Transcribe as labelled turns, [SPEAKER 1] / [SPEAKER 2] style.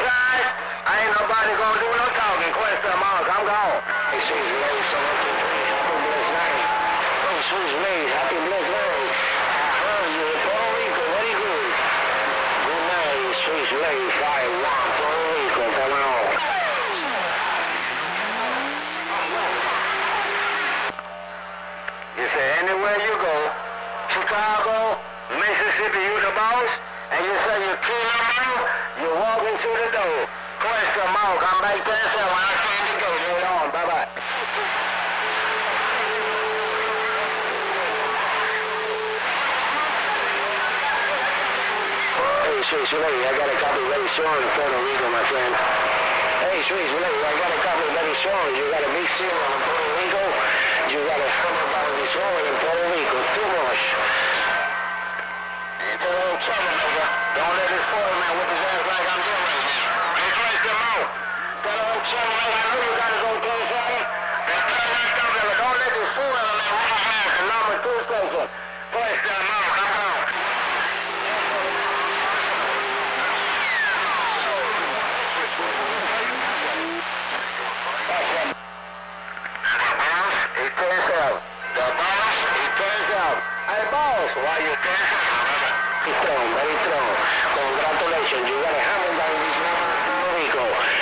[SPEAKER 1] guys. Ain't nobody gonna do no talking. Question mark. I'm gone. Hey, sweet lady, so happy blessed night. Oh, sweet lady, happy blessed night. I heard you in Puerto Rico. Very good. Good night, sweet lady. 5-1, Puerto Rico. Come on. You say anywhere you go, Chicago, Mississippi, you the boss, and you say you kill them out, you walk into the door. Question mark, I'm back there, so when I stand the gate, hold on, bye-bye. Hey, sweet lady, I got a copy very strong in Puerto Rico, my friend. Hey, sweet lady, I got a copy very strong. You got a big seal in Puerto Rico. You got a $100 strong in Puerto Rico. Too much. Ain't no trouble, nigga. Don't let this fool man whip his ass like I'm doing right now. Hey, place him out. Tell him trouble, man. I know you gotta go do something. Now tell that governor, don't let this fool man whip his ass in number 2 station. Place them out. Come on. He turns out. The boss, he turns out. Hey, boss, why you turns out? He's strong, very strong. Congratulations, you got a $100 in Puerto Rico.